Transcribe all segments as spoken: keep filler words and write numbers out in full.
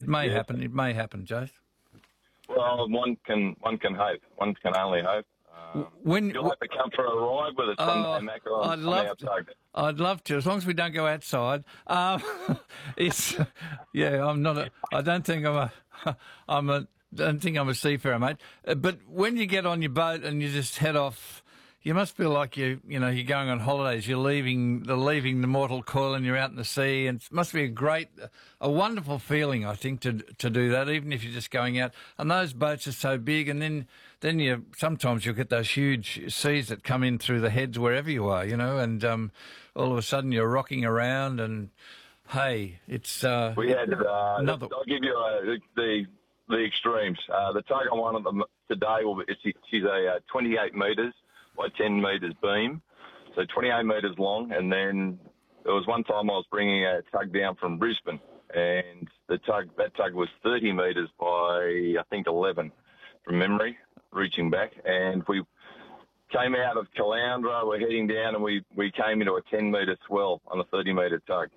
may yes. happen. It may happen, Jace. Well, one can one can hope. One can only hope. Um, when you'll have to come for a ride with us one oh, day, Mac, on, I'd on love our to. tug. I'd love to, as long as we don't go outside. Um, it's yeah. I'm not a. I don't think I'm a. I'm a. Don't think I'm a seafarer, mate. Uh, But when you get on your boat and you just head off, you must feel like you. You know, you're going on holidays. You're leaving the leaving the mortal coil and you're out in the sea. And it must be a great, a wonderful feeling, I think, to to do that. Even if you're just going out. And those boats are so big, and then. Then you sometimes you'll get those huge seas that come in through the heads wherever you are, you know, and um, all of a sudden you're rocking around, and hey, it's uh, We had. Uh, another. I'll give you uh, the, the the extremes. Uh, the tug I'm on at the, today will be. It's, she's a uh, twenty-eight metres by ten metres beam, so twenty-eight metres long. And then there was one time I was bringing a tug down from Brisbane, and the tug that tug was thirty metres by I think eleven, from memory. Reaching back, and we came out of Caloundra, we're heading down, and we, we came into a ten metre swell on a thirty metre tug.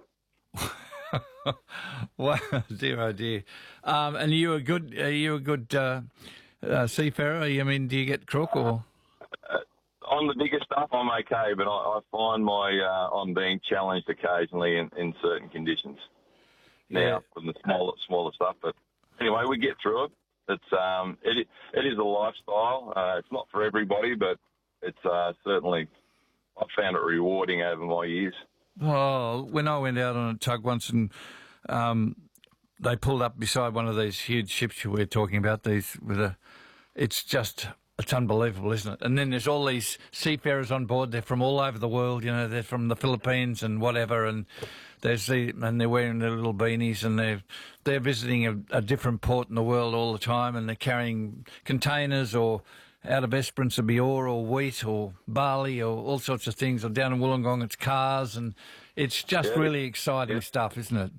Wow, dear, oh dear. Um, and are you a good, are you a good uh, uh, seafarer? I mean, do you get crook or? Uh, on the bigger stuff, I'm okay, but I, I find my uh, I'm being challenged occasionally in, in certain conditions. Now, Yeah. from the smaller smaller stuff, but anyway, we get through it. It's um, it it is a lifestyle. Uh, it's not for everybody, but it's uh, certainly I've found it rewarding over my years. Oh, when I went out on a tug once and um, they pulled up beside one of these huge ships you were talking about, these with a, it's just it's unbelievable, isn't it? And then there's all these seafarers on board. They're from all over the world. You know, they're from the Philippines and whatever, and there's the and they're wearing their little beanies, and they're they're visiting a, a different port in the world all the time, and they're carrying containers or out of Esperance of ore or wheat or barley or all sorts of things. Or down in Wollongong, it's cars, and it's just Yeah. really exciting Yeah. stuff, isn't it?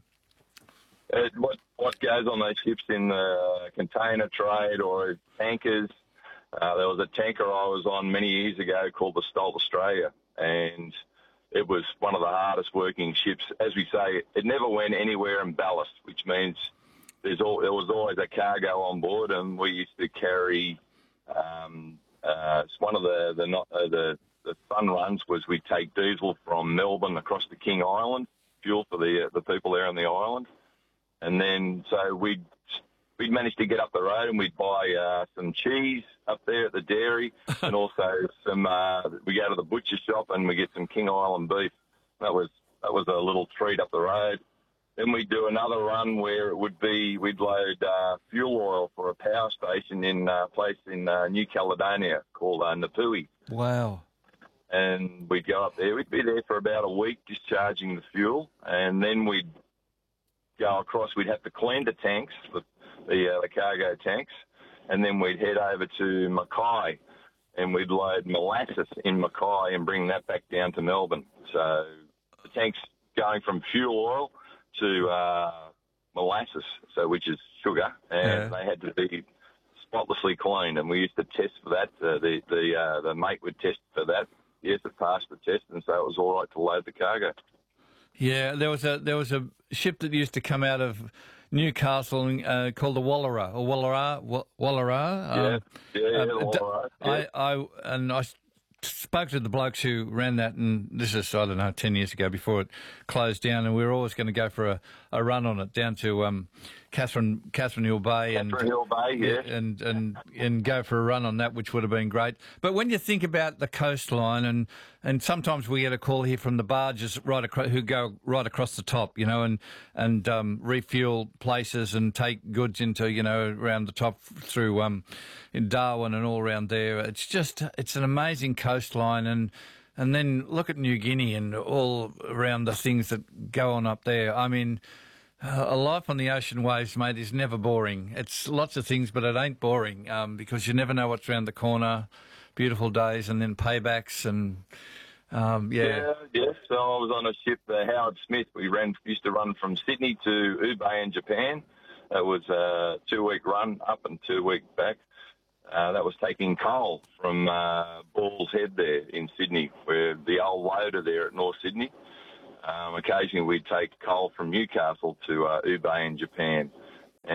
It, what what goes on those ships in the container trade or tankers? Uh, there was a tanker I was on many years ago called the Stolt Australia, and it was one of the hardest working ships. As we say, it never went anywhere in ballast, which means there's all, there was always a cargo on board, and we used to carry. Um, uh, it's one of the the, not, uh, the the fun runs was we'd take diesel from Melbourne across to King Island, fuel for the uh, the people there on the island, and then so we'd we'd manage to get up the road and we'd buy uh, some cheese up there at the dairy, and also some. Uh, we go to the butcher shop and we get some King Island beef. That was that was a little treat up the road. Then we'd do another run where it would be we'd load uh, fuel oil for a power station in a place in uh, New Caledonia called uh, Napui. Wow. And we'd go up there. We'd be there for about a week discharging the fuel, and then we'd go across. We'd have to clean the tanks, the the, uh, the cargo tanks, and then we'd head over to Mackay, and we'd load molasses in Mackay and bring that back down to Melbourne. So the tanks going from fuel oil to uh, molasses, so which is sugar, and Yeah. they had to be spotlessly clean. And we used to test for that. Uh, the the uh, the mate would test for that. Yes, it passed the test, and so it was all right to load the cargo. Yeah, there was a there was a ship that used to come out of Newcastle uh, called the Wallara or Wallara Wa- Wallara. Yeah, um, yeah, yeah, um, the d- Wallara, yeah. I, I and I s- spoke to the blokes who ran that, and this is I don't know ten years ago before it closed down, and we were always going to go for a, a run on it down to um, Catherine Catherine Hill Bay and Catherine Hill Bay, yeah. and and and go for a run on that, which would have been great. But when you think about the coastline, and and sometimes we get a call here from the barges right across who go right across the top, you know, and and um, refuel places and take goods into you know around the top through um, in Darwin and all around there. It's just it's an amazing coastline, and and then look at New Guinea and all around the things that go on up there. I mean. Uh, a life on the ocean waves, mate, is never boring. It's lots of things, but it ain't boring um, because you never know what's around the corner. Beautiful days and then paybacks and, um, yeah. Yeah, yes. So I was on a ship, uh, Howard Smith. We ran used to run from Sydney to Ube in Japan. That was a two-week run up and two-week back. Uh, that was taking coal from uh, Ball's Head there in Sydney, where the old loader there at North Sydney. Um, occasionally we'd take coal from Newcastle to uh, Ube in Japan.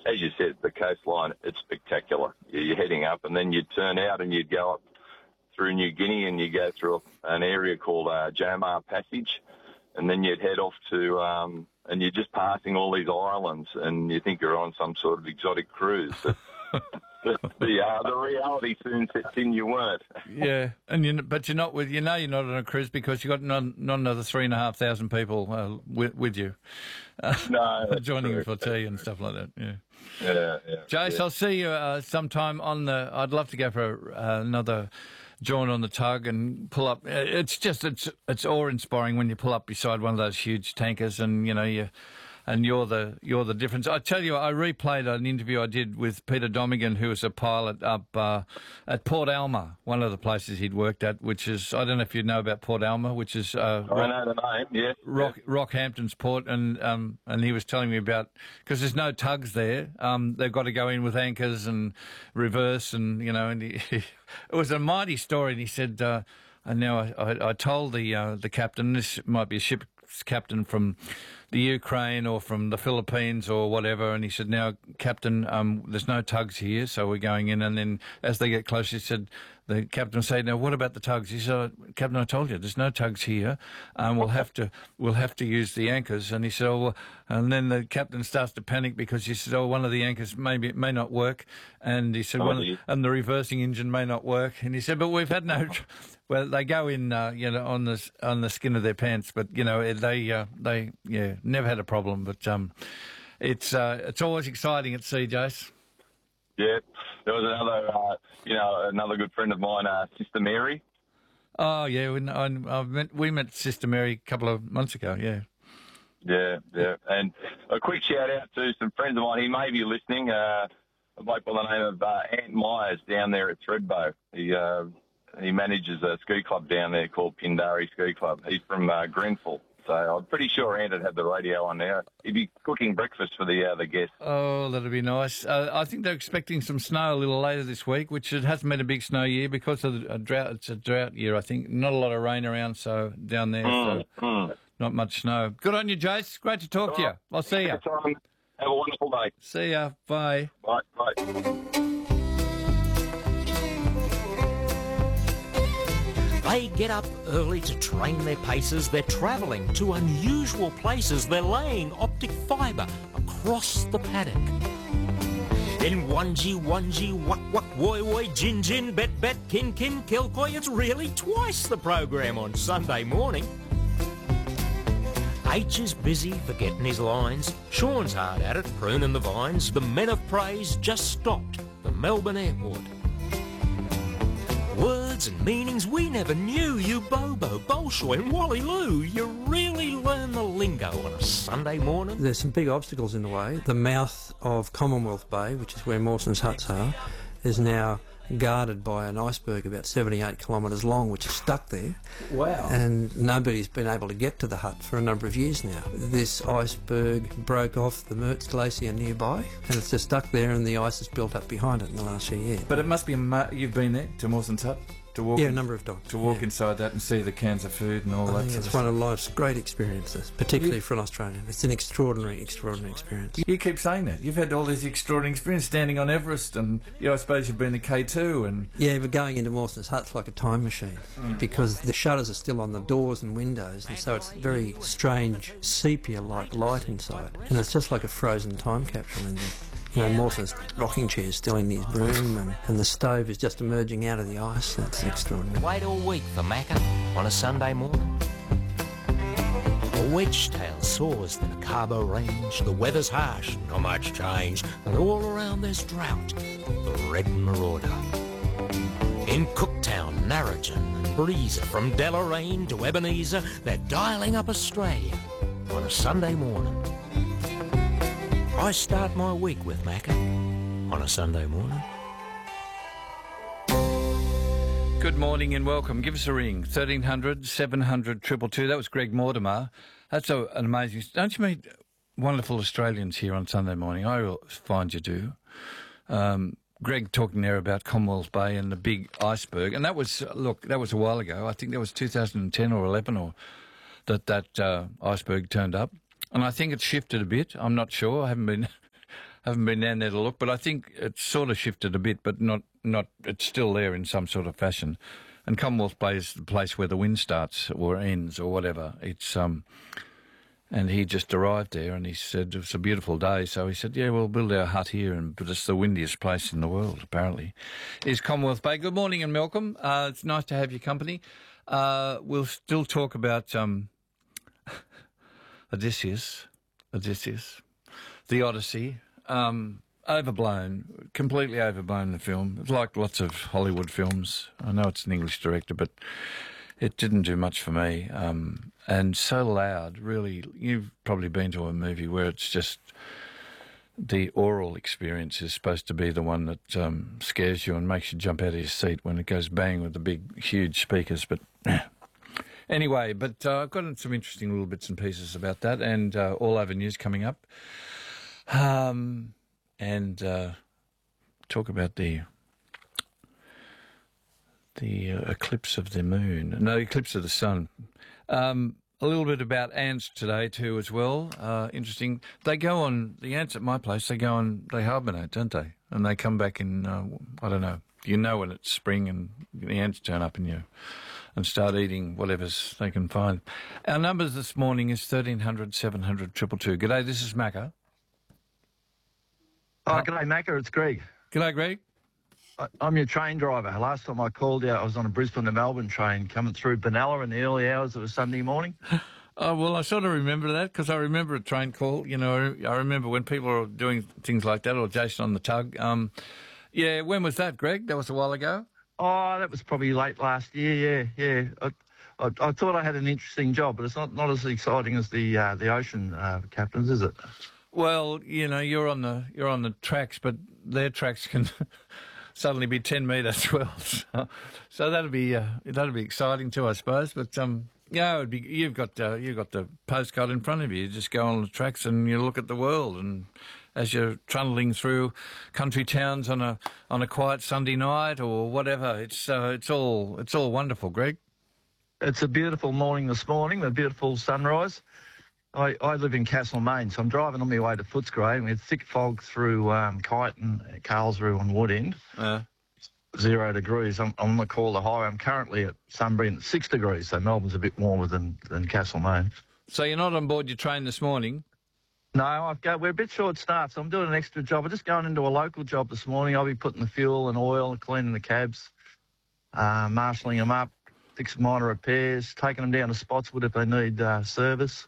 as you said, the coastline, it's spectacular. You're heading up, and then you'd turn out and you'd go up through New Guinea, and you go through an area called uh, Jomar Passage, and then you'd head off to, um, and you're just passing all these islands, and you think you're on some sort of exotic cruise. But the the, uh, the reality soon sets in. You weren't. Yeah, and you but you're not with you know you're not on a cruise because you got none, not another three and a half thousand people uh, with, with you. Uh, No, joining you true. for tea and stuff like that. Yeah. Yeah, yeah. Jace, yeah. I'll see you uh, sometime on the. I'd love to go for uh, another join on the tug and pull up. It's just it's it's awe inspiring when you pull up beside one of those huge tankers, and you know you. And you're the you're the difference. I tell you, I replayed an interview I did with Peter Domigan, who was a pilot up uh, at Port Alma, one of the places he'd worked at, which is I don't know if you know about Port Alma, which is uh, I know the name. Yeah, Rock, yeah. Rockhampton's port, and um, and he was telling me about because there's no tugs there. Um, they've got to go in with anchors and reverse, and you know, and he, it was a mighty story. And he said, uh, and now I, I, I told the uh, the captain, this might be a ship's captain from the Ukraine or from the Philippines or whatever, and he said, now, Captain, um, there's no tugs here, so we're going in. And then as they get closer, he said, the captain said, now, what about the tugs? He said, Captain, I told you, there's no tugs here. Um, we'll have to we'll have to use the anchors. And he said, oh, well, and then the captain starts to panic because he said, oh, one of the anchors maybe it may not work. And he said, Oh, one of, yeah. and the reversing engine may not work. And he said, but we've had no... Tr- well, they go in, uh, you know, on the on the skin of their pants, but you know they uh, they yeah never had a problem. But um, it's uh, it's always exciting at sea, Jace. Yeah, there was another, uh, you know, another good friend of mine, uh, Sister Mary. Oh yeah, we, I, I met, we met Sister Mary a couple of months ago. Yeah. Yeah, yeah. And a quick shout out to some friends of mine. He may be listening. Uh, a bloke by the name of uh, Ant Myers down there at Threadbow. He uh, he manages a ski club down there called Pindari Ski Club. He's from uh, Grenfell. So I'm pretty sure Ant would have the radio on now. He'd be cooking breakfast for the uh, the guests. Oh, that'd be nice. Uh, I think they're expecting some snow a little later this week, which it hasn't been a big snow year because of the, a drought. It's a drought year, I think. Not a lot of rain around, so down there, Mm, so mm. not much snow. Good on you, Jace. Great to talk to you. I'll see you. Have a wonderful day. See ya. Bye. Bye. Bye. They get up early to train their paces. They're travelling to unusual places. They're laying optic fibre across the paddock. In onesie, onesie, wak wak, woi woi, gin gin, bet bet, kin kin, kilcoy. It's really twice the program on Sunday morning. H is busy forgetting his lines. Sean's hard at it, pruning the vines. The men of praise just stopped for Melbourne Airport. Words and meanings we never knew. You Bobo, Bolshoi and Wally Lou. You really learn the lingo on a Sunday morning. There's some big obstacles in the way. The mouth of Commonwealth Bay, which is where Mawson's huts are, is now guarded by an iceberg about seventy-eight kilometres long, which is stuck there. Wow. And nobody's been able to get to the hut for a number of years now. This iceberg broke off the Mertz Glacier nearby, and it's just stuck there, and the ice has built up behind it in the last few years. But it must be, ama- you've been there to Mawson's hut? To walk Yeah, a in- number of times. To walk yeah. inside that and see the cans of food and all I that think sort it's of one stuff. of life's great experiences, particularly for an Australian. It's an extraordinary, extraordinary experience. You keep saying that. You've had all this extraordinary experience standing on Everest, and you know, I suppose you've been to K two and... Yeah, but going into Mawson's hut's like a time machine because the shutters are still on the doors and windows, and so it's very strange sepia-like light inside, and it's just like a frozen time capsule in there. You know, Mawson's rocking chair's still in his room, and, and the stove is just emerging out of the ice. That's extraordinary. Wait all week for Macca on a Sunday morning. A wedge-tail soars the Cabo Range. The weather's harsh, not much change, and all around there's drought. The Red Marauder. In Cooktown, Narrogin and Breezer, from Deloraine to Ebenezer, they're dialing up Australia on a Sunday morning. I start my week with Macca on a Sunday morning. Good morning and welcome. Give us a ring, thirteen hundred, seven hundred, two two two. That was Greg Mortimer. That's a, an amazing... Don't you meet wonderful Australians here on Sunday morning? I find you do. Um, Greg talking there about Commonwealth Bay and the big iceberg. And that was, look, that was a while ago. I think that was two thousand ten or eleven or that that uh, iceberg turned up. And I think it's shifted a bit. I'm not sure. I haven't been... haven't been down there to look, but I think it's sort of shifted a bit, but not, not it's still there in some sort of fashion. And Commonwealth Bay is the place where the wind starts or ends or whatever. It's um, and he just arrived there and he said it was a beautiful day. So he said, yeah, we'll build our hut here, and but it's the windiest place in the world, apparently, is Commonwealth Bay. Good morning, and Malcolm. Uh, it's nice to have your company. Uh, we'll still talk about um, Odysseus, Odysseus, the Odyssey. Um, overblown, completely overblown, the film. It's like lots of Hollywood films. I know it's an English director, but it didn't do much for me. Um, and so loud, really. You've probably been to a movie where it's just the oral experience is supposed to be the one that um, scares you and makes you jump out of your seat when it goes bang with the big, huge speakers. But anyway, but uh, I've got some interesting little bits and pieces about that, and uh, All Over News coming up. Um, and uh, talk about the the uh, eclipse of the moon. No, eclipse of the sun. Um, a little bit about ants today too as well. Uh, interesting. They go on, the ants at my place, they go on, they hibernate, don't they? And they come back in, uh, I don't know, you know when it's spring and the ants turn up in you and start eating whatever they can find. Our numbers this morning is thirteen hundred, seven hundred, two two two. G'day, this is Macca. Oh, g'day, Macca. It's Greg. G'day, Greg. I- I'm your train driver. Last time I called you, I was on a Brisbane to Melbourne train coming through Benalla in the early hours of a Sunday morning. Oh, well, I sort of remember that because I remember a train call. You know, I remember when people were doing things like that, or Jason on the tug. Um, yeah, when was that, Greg? That was a while ago? Oh, that was probably late last year, yeah, yeah. I, I, I thought I had an interesting job, but it's not, not as exciting as the uh, the ocean uh, captains, is it? Well, you know, you're on the you're on the tracks, but their tracks can suddenly be ten metres well. So, so that'll be uh, that'll be exciting too, I suppose. But um, yeah, it'd be, you've got uh, you've got the postcard in front of you. You just go on the tracks and you look at the world, and as you're trundling through country towns on a on a quiet Sunday night or whatever, it's uh, it's all it's all wonderful, Greg. It's a beautiful morning this morning, a beautiful sunrise. I, I live in Castlemaine, so I'm driving on my way to Footscray, and we had thick fog through um, Kyneton, Carlsrue and Wood End. Uh, Zero degrees. I'm, I'm going to call the high. I'm currently at Sunbury at six degrees, so Melbourne's a bit warmer than, than Castlemaine. so you're not on board your train this morning? No, I've got, we're a bit short-staffed, so I'm doing an extra job. I'm just going into a local job this morning. I'll be putting the fuel and oil, cleaning the cabs, uh, marshalling them up, fixing minor repairs, taking them down to Spotswood if they need uh, service.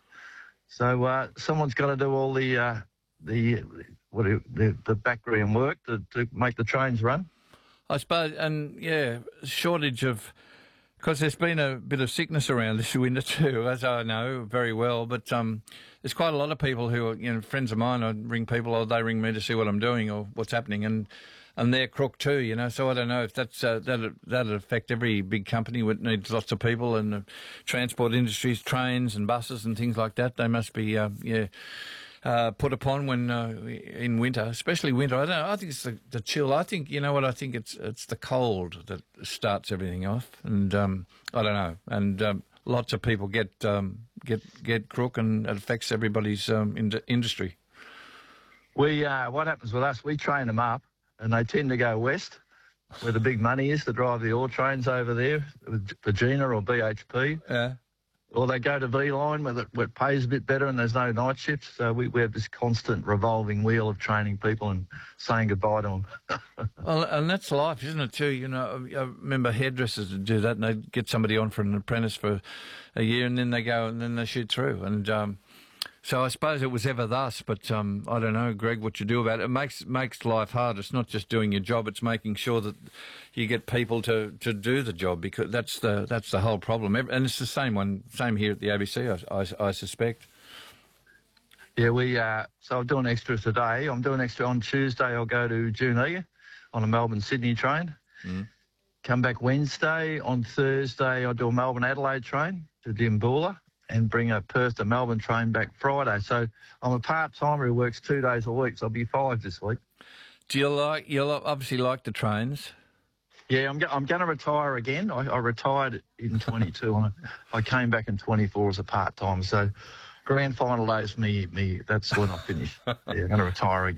So uh, someone's got to do all the uh, the what do you, the, the background work to, to make the trains run. I suppose, and yeah, shortage of, because there's been a bit of sickness around this winter too, as I know very well. But um, there's quite a lot of people who are, you know, friends of mine. I ring people, or they ring me to see what I'm doing or what's happening, and and they're crook too, you know. So I don't know if that's uh, that that'd affect every big company which needs lots of people, and the transport industries, trains and buses and things like that. They must be uh, yeah. Uh, put upon when uh, in winter, especially winter. I don't know. I think it's the, the chill. I think, you know what, I think it's it's the cold that starts everything off. And um, I don't know. And um, lots of people get um, get get crook, and it affects everybody's um, in- industry. We uh, what happens with us? We train them up, and they tend to go west, where the big money is to drive the ore trains over there, with Virginia or B H P. Yeah. Or they go to V-Line where it, where it pays a bit better and there's no night shifts. So we, we have this constant revolving wheel of training people and saying goodbye to them. Well, and that's life, isn't it, too? You know, I remember hairdressers would do that, and they'd get somebody on for an apprentice for a year, and then they go and then they shoot through. And um, so I suppose it was ever thus, but um, I don't know, Greg, what you do about it. It makes makes life hard. It's not just doing your job; it's making sure that you get people to, to do the job, because that's the that's the whole problem. And it's the same one, same here at the A B C, I, I, I suspect. Yeah, we. Uh, so I'm doing extra today. I'm doing extra on Tuesday. I'll go to Junee on a Melbourne Sydney train. Mm. Come back Wednesday. On Thursday, I'll do a Melbourne Adelaide train to Dimboola, and bring a Perth to Melbourne train back Friday. So I'm a part-timer who works two days a week, so I'll be five this week. Do you like, you'll obviously like the trains? Yeah, I'm, go- I'm going to retire again. I, I retired in twenty-two. and I, I came back in twenty-four as a part-timer. So grand final day is me, me. That's when I finish. Yeah, I'm going to retire again.